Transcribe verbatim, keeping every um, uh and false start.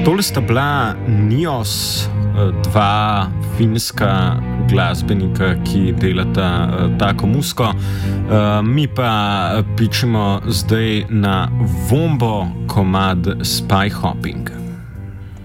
Tole sta bila Nios, dva finska glasbenika, ki delata tako muziko. Mi pa pičemo zdaj na Vombo komad Spy Hopping.